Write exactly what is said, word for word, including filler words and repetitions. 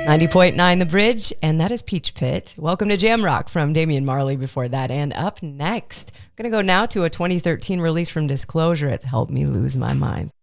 ninety point nine The Bridge, and that is Peach Pit. Welcome to Jam Rock from Damian Marley before that. And up next, I'm going to go now to a twenty thirteen release from Disclosure. It's Help Me Lose My Mind.